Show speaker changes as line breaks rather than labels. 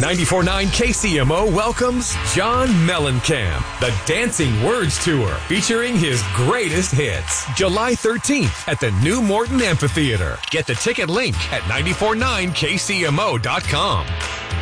94.9 KCMO welcomes John Mellencamp, the Dancing Words Tour, featuring his greatest hits. July 13th at the New Morton Amphitheater. Get the ticket link at 949kcmo.com.